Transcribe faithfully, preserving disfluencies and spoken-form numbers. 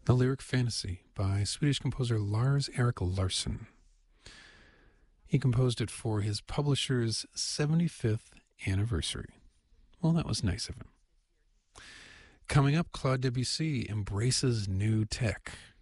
The Lyric Fantasy by Swedish composer Lars Erik Larsson. He composed it for his publisher's seventy-fifth anniversary. Well, that was nice of him. Coming up, Claude Debussy embraces new tech.